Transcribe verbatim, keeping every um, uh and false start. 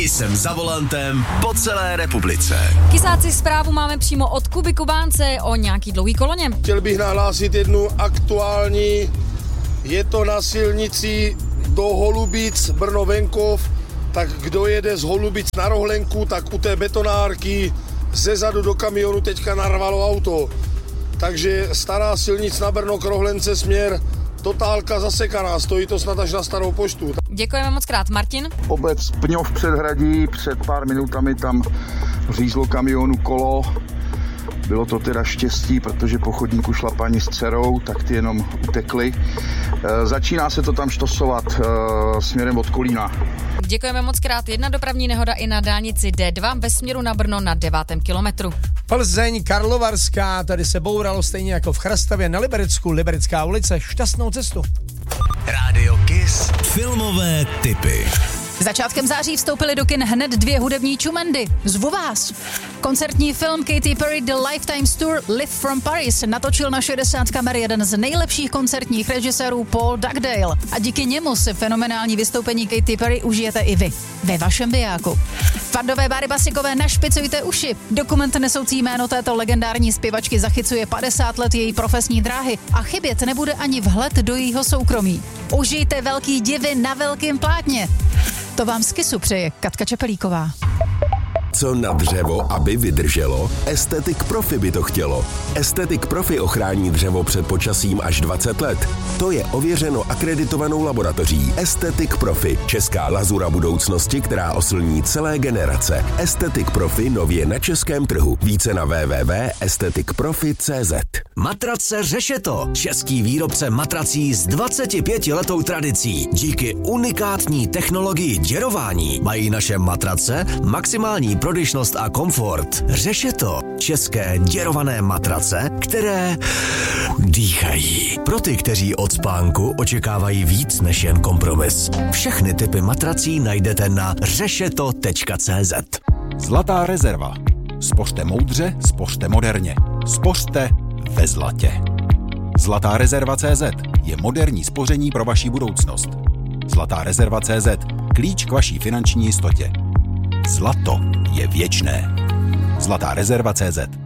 I jsem za volantem po celé republice. Kysáci, zprávu máme přímo od Kuby Kubánce o nějaký dlouhý koloně. Chtěl bych nahlásit jednu aktuální, je to na silnici do Holubic, Brno Venkov, tak kdo jede z Holubic na Rohlenku, tak u té betonárky zezadu do kamionu teďka narvalo auto. Takže stará silnice na Brno k Rohlence směr, totálka zasekaná, stojí to snad až na Starou poštu. Děkujeme moc krát, Martin. Obec Pňov předhradí, před pár minutami tam řízlo kamionu kolo. Bylo to teda štěstí, protože po chodníku šla paní s dcerou, tak ty jenom utekly. E, začíná se to tam štosovat e, směrem od Kolína. Děkujeme moc krát. Jedna dopravní nehoda i na dálnici D dva ve směru na Brno na devátém kilometru. Plzeň, Karlovarská, tady se bouralo stejně jako v Chrastavě na Liberecku, Liberecká ulice, šťastnou cestu. Rádio Kiss. Filmové tipy. Začátkem září vstoupily do kin hned dvě hudební čumendy. Zvu vás. Koncertní film Katy Perry The Lifetimes Tour Live from Paris natočil na šedesát kamer jeden z nejlepších koncertních režisérů Paul Dugdale. A díky němu si fenomenální vystoupení Katy Perry užijete i vy. Ve vašem bijáku. Fandové Báry Basikové, našpicujte uši. Dokument nesoucí jméno této legendární zpěvačky zachycuje padesát let její profesní dráhy a chybět nebude ani vhled do jejího soukromí. Užijte velký divy na velkém plátně. To vám z Kissu přeje Katka Čepelíková. Co na dřevo, aby vydrželo? Aesthetic Profi by to chtělo. Aesthetic Profi ochrání dřevo před počasím až dvacet let. To je ověřeno akreditovanou laboratoří Aesthetic Profi, česká lazura budoucnosti, která oslní celé generace. Aesthetic Profi nově na českém trhu. Více na w w w tečka aesthetic profi tečka c z. Matrace Řešeto, český výrobce matrací s dvacetipětiletou tradicí. Díky unikátní technologii děrování mají naše matrace maximální prodyšnost a komfort. Řešeto, české děrované matrace, které dýchají. Pro ty, kteří od spánku očekávají víc než jen kompromis. Všechny typy matrací najdete na řešeto tečka c z. Zlatá rezerva. Spořte moudře, spořte moderně. Spořte ve zlatě. Zlatá rezerva tečka c z je moderní spoření pro vaši budoucnost. Zlatá rezerva tečka c z. Klíč k vaší finanční jistotě. Zlato je věčné. Zlatá rezerva tečka c z.